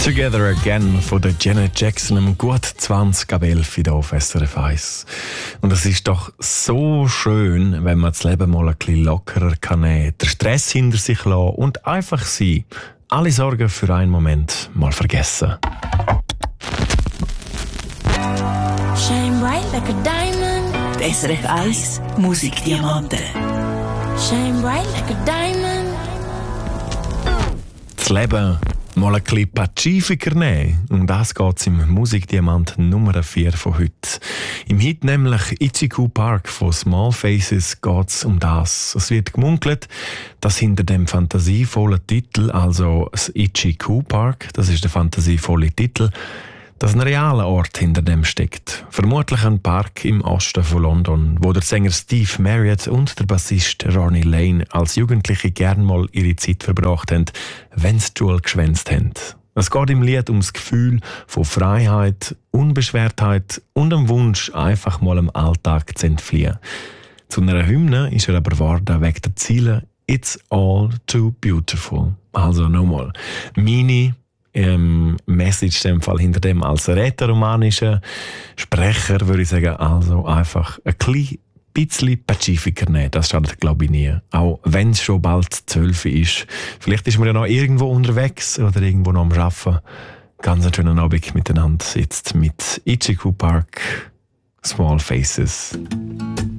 Together Again von der Janet Jackson um gut 20 ab 11 hier auf SRF 1. Und es ist doch so schön, wenn man das Leben mal ein bisschen lockerer kann nehmen, den Stress hinter sich lassen und einfach sein. Alle Sorgen für einen Moment mal vergessen. Shine bright like a diamond. Die SRF 1 Musikdiamanten. Shine bright like a diamond. Das Leben mal ein bisschen pazifiker nehmen. Um das geht es im Musikdiamant Nummer 4 von heute. Im Hit nämlich Ichiku Park von Small Faces geht es um das. Es wird gemunkelt, dass hinter dem fantasievollen Titel, also das Ichiku Park, das ist der fantasievolle Titel, dass ein realer Ort hinter dem steckt. Vermutlich ein Park im Osten von London, wo der Sänger Steve Marriott und der Bassist Ronnie Lane als Jugendliche gern mal ihre Zeit verbracht haben, wenn sie Jewel geschwänzt haben. Es geht im Lied um das Gefühl von Freiheit, Unbeschwertheit und dem Wunsch, einfach mal im Alltag zu entfliehen. Zu einer Hymne ist er aber geworden wegen der Ziele «It's all too beautiful». Also nochmal, meine Message in dem Fall hinter dem als rätoromanischer Sprecher würde ich sagen, also einfach ein bisschen pazifiker nehmen. Das schadet, glaube ich, nie. Auch wenn es schon bald 12 ist. Vielleicht ist man ja noch irgendwo unterwegs oder irgendwo noch am Arbeiten. Ganz einen schönen Abend miteinander. Jetzt mit Ichiku Park, Small Faces.